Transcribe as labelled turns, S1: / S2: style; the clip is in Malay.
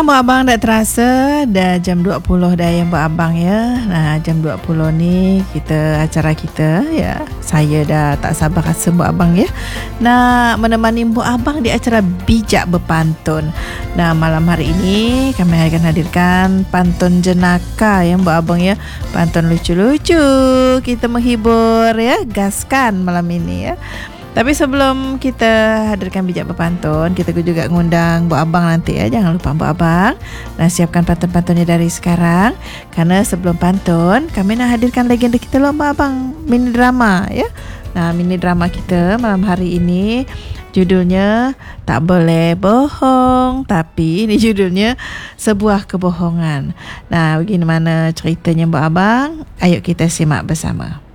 S1: Mbak Abang tak terasa dah jam 20 dah yang Mbak Abang ya. Nah, jam 20 ni acara kita ya. Saya dah tak sabar rasa Mbak Abang ya. Nak menemani Mbak Abang di acara Bijak Berpantun. Nah, malam hari ini kami akan hadirkan pantun jenaka ya Mbak Abang ya. Pantun lucu-lucu. Kita menghibur ya. Gaskan malam ini ya. Tapi sebelum kita hadirkan Bijak Berpantun, kita juga ngundang Mbak Abang nanti ya. Jangan lupa Mbak Abang siapkan pantun-pantunnya dari sekarang. Karena sebelum pantun, kami nak hadirkan legenda kita loh Mbak Abang, mini drama ya. Nah, mini drama kita malam hari ini judulnya Tak Boleh Bohong, tapi ini judulnya Sebuah Kebohongan. Nah, bagaimana ceritanya Mbak Abang? Ayo kita simak bersama.